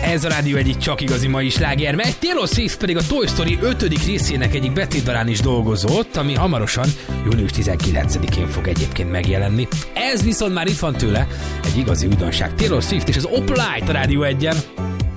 Ez a Rádió egyik csak igazi mai sláger, mert Taylor Swift pedig a Toy Story 5. részének egyik betétdalán is dolgozott, ami hamarosan július 19-én fog egyébként megjelenni. Ez viszont már itt van tőle, egy igazi újdonság. Taylor Swift és az Opalite a Rádió 1-en.